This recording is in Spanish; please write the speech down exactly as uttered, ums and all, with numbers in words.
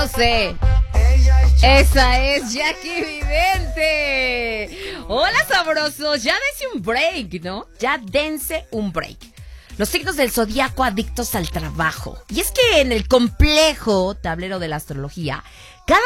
lo sé. Esa es Jackie Vidente. Hola, sabrosos. Ya dense un break, ¿no? Ya dense un break. Los signos del zodiaco adictos al trabajo. Y es que en el complejo tablero de la astrología, cada